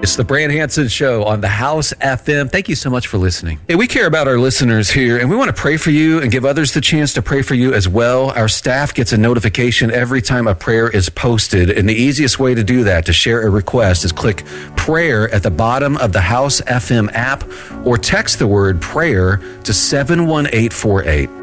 It's the Brand Hansen Show on the House FM. Thank you so much for listening. Hey, we care about our listeners here, and we want to pray for you and give others the chance to pray for you as well. Our staff gets a notification every time a prayer is posted, and the easiest way to do that, to share a request, is click prayer at the bottom of the House FM app or text the word prayer to 71848.